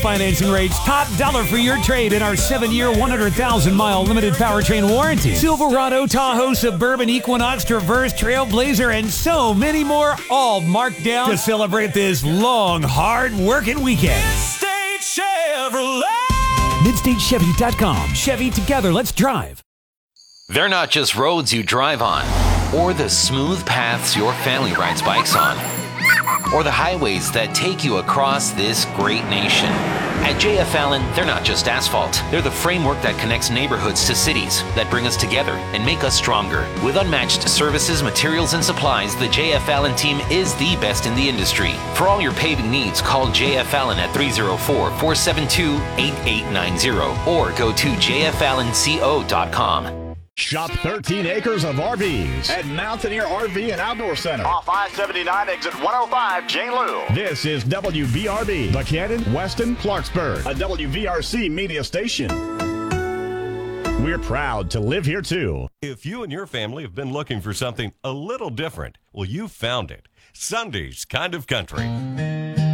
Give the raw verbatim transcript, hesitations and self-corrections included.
Financing rates, top dollar for your trade in our seven-year, one hundred thousand mile limited powertrain warranty. Silverado, Tahoe, Suburban, Equinox, Traverse, Trailblazer, and so many more, all marked down to celebrate this long, hard-working weekend. Midstate Chevrolet. Midstate Chevy dot com. Chevy, together, let's drive. They're not just roads you drive on, or the smooth paths your family rides bikes on, or the highways that take you across this great nation. At J F Allen, they're not just asphalt. They're the framework that connects neighborhoods to cities, that bring us together and make us stronger. With unmatched services, materials, and supplies, the J F Allen team is the best in the industry. For all your paving needs, call J F Allen at three oh four, four seven two, eight eight nine oh or go to j f allen co dot com. Shop thirteen acres of R Vs at Mountaineer R V and Outdoor Center. Off I seventy-nine, exit one oh five, Jane Lou. This is W V R B, Buchanan, Weston, Clarksburg, a W V R C media station. We're proud to live here, too. If you and your family have been looking for something a little different, well, you found it. Sunday's Kind of Country.